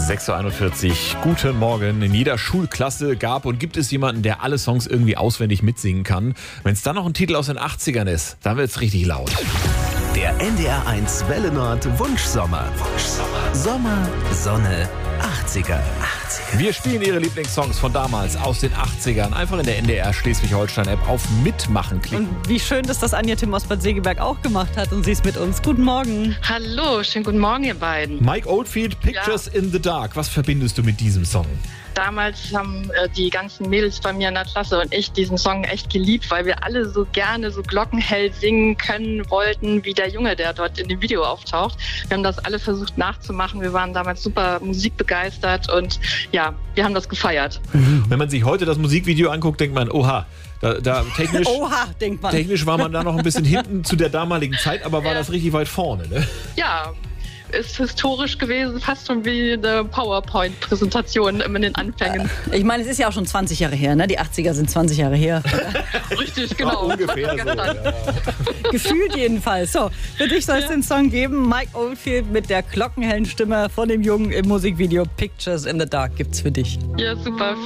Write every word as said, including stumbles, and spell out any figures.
sechs Uhr einundvierzig, guten Morgen. In jeder Schulklasse gab und gibt es jemanden, der alle Songs irgendwie auswendig mitsingen kann. Wenn es dann noch ein Titel aus den achtzigern ist, dann wird es richtig laut. Der N D R eins Welle Nord Wunschsommer. Wunschsommer. Sommer, Sonne, achtziger. achtziger. Wir spielen Ihre Lieblingssongs von damals aus den achtzigern. Einfach in der N D R Schleswig-Holstein-App auf Mitmachen klicken. Und wie schön, dass das Anja Tim aus Bad Segeberg auch gemacht hat und sie ist mit uns. Guten Morgen. Hallo, schönen guten Morgen, ihr beiden. Mike Oldfield, Pictures ja. in the Dark. Was verbindest du mit diesem Song? Damals haben äh, die ganzen Mädels bei mir in der Klasse und ich diesen Song echt geliebt, weil wir alle so gerne so glockenhell singen können wollten, wie der Junge, der dort in dem Video auftaucht. Wir haben das alle versucht nachzumachen. Wir waren damals super musikbegeistert und ja, wir haben das gefeiert. Mhm. Wenn man sich heute das Musikvideo anguckt, denkt man, oha, da, da technisch, oha, denkt man. Technisch war man da noch ein bisschen hinten zu der damaligen Zeit, aber war ja. das richtig weit vorne, ne? Ja. Ist historisch gewesen, fast schon wie eine PowerPoint-Präsentation in den Anfängen. Ich meine, es ist ja auch schon zwanzig Jahre her, ne? Die achtziger sind zwanzig Jahre her. Richtig, genau. Ja, ungefähr so, ja. Gefühlt jedenfalls. So, für dich soll es ja. den Song geben. Mike Oldfield mit der glockenhellen Stimme von dem Jungen im Musikvideo Pictures in the Dark gibt's für dich. Ja, super.